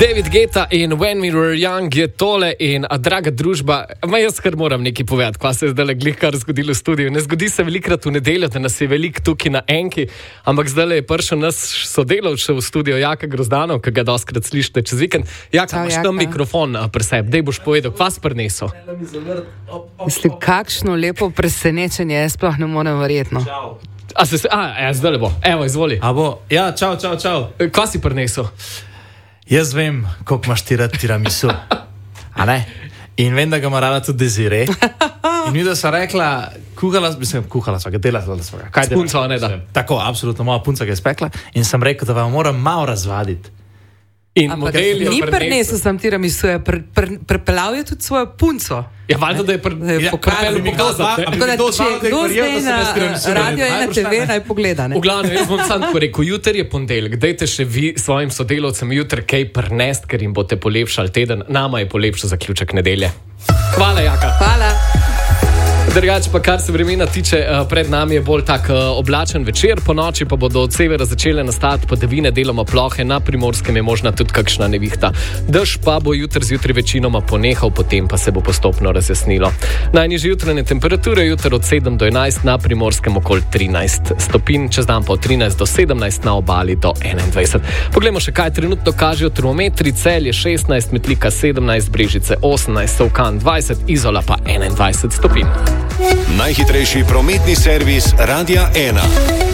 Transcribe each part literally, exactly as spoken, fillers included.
David Guetta in When We Were Young je tole in a draga družba, ma jaz kar moram nekaj povedati, kva se je zdaj glih kar zgodilo v studiu. Ne zgodi se velikrat v nedeljo, da nas je velik tukaj na enki, ampak zdaj je prišel nas sodelavče v studio Jaka Grozdanov, ki ga doskrat slišite čez vikend. Jaka, imaš tam mikrofon pri sebi, dej boš povedal, kva si prinesel? Mislim, kakšno lepo presenečenje, jaz sploh ne morem verjetno. A se, a, ja, zdaj le bo, evo, izvoli. A bo, ja, čau, čau, čau. Kva si prinesel? Jaz vem, koliko imaš ti rad tiramisu. A ne? In vem, da ga ima rada tudi Desiree. In mi da sva rekla, kuhala, mislim, kuhala sva ga, delala sva ga. Kaj S punco, ne da? Tako, absolutno, moja punca ga je spekla. In sem rekel, da vam moram malo razvaditi. In model je Ni prinesel sem tiramisu, je pre, pre, prepeljal je tudi svojo punco. Ja, valjda, da je pri... Ja, pokazal, pokazati. Tako da, če kdo zdaj na Radio ena te ve, naj pogleda, ne? V glavnem, jaz bom sam tako rekel, jutri je ponedeljek, dajte še vi svojim sodelavcem jutri kaj prinest, ker jim boste polepšali teden, nama je polepšal zaključek nedelje. Hvala, Jaka. Hvala. Drugače pa, kar se vremena tiče, pred nami je bolj tak oblačen večer, po noči pa bodo od severa začele nastati padavine, deloma plohe, na Primorskem je možna tudi kakšna nevihta. Dež pa bo jutri zjutraj večinoma ponehal, potem pa se bo postopno razjasnilo. Najnižje jutranje temperature jutri od sedem do enajst, na Primorskem okoli trinajst stopinj, čez dan pa od trinajst do sedemnajst, na Obali do enaindvajset. Poglejmo še, kaj trenutno kažejo termometri. Celje šestnajst, Metlika sedemnajst, Brežice osemnajst, Solkan dvajset, Izola pa enaindvajset stopinj. Najhitrejši prometni servis Radia ena.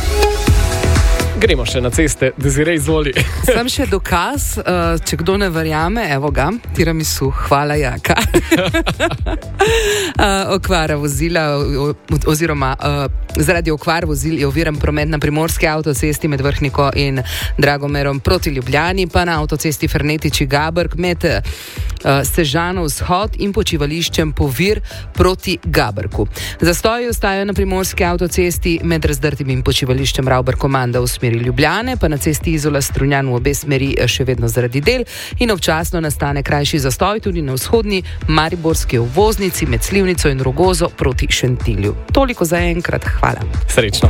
Gremo še na ceste, Desiree, izvoli. Sem še dokaz, uh, če kdo ne verjame, evo ga, tiramisu, hvala Jaka. uh, okvara vozila, o, oziroma uh, zaradi okvar vozil je oviran promet na Primorski avtocesti med Vrhniko in Dragomerom proti Ljubljani, pa na avtocesti Fernetiči-Gabrk med uh, Sežano vzhod in počivališčem Povir proti Gabrku. Zastoji ostajajo na Primorski avtocesti med razdrtim in počivališčem Ravbar-Komanda v smeri Ljubljane, pa na cesti Izola Strunjan v obe smeri še vedno zaradi del in občasno nastane krajši zastoj tudi na vzhodni mariborski obvoznici med Slivnico in Rogozo proti Šentilju. Toliko za enkrat, hvala. Srečno.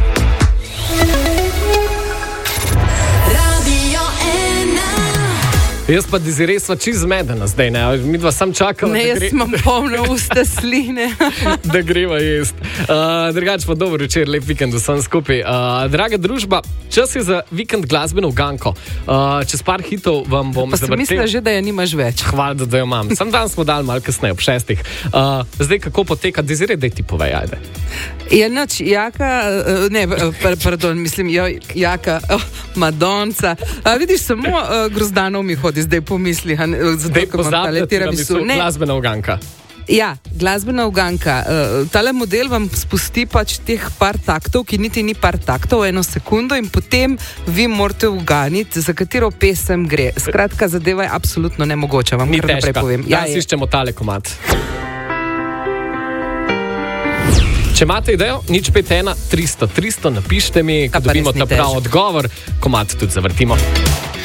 Jaz pa Desiree sva čist zmedena zdaj, ne? Mi dva sam čakala, ne, da jaz gre... imam polno usta sline. Da greva jest. Uh, drugač pa dober večer, lep vikend vsem skupaj. Uh, draga družba, čas je za vikend glasbeno uganko. Uh, čez par hitov vam bom zavrtel. Pa si zavrtel... misliš že, da je nimaš več. Hvala, da, da jo imam. Sam dan smo dali malo kasneje, ob šestih. Uh, zdaj kako poteka? Desiree, daj ti povej, ajde. Je noč, Jaka, uh, ne, par, pardon, mislim, jo, Jaka, oh, Madonca. Uh, vidiš, samo uh, Grozdanov mi hodi zdaj pomisli, zdaj pozabite tiramisu, glasbena uganka. Ja, glasbena uganka. Uh, tale model vam spusti pač teh par taktov, ki niti ni par taktov, eno sekundo in potem vi morate uganiti, za katero pesem gre. Skratka, zadeva je absolutno nemogoča, vam ni kar naprej povem. Ja, ja iščemo tale komad. Če imate idejo, nič pet ena tristo tristo, napište mi, ko dobimo ta prav odgovor, komad tudi zavrtimo.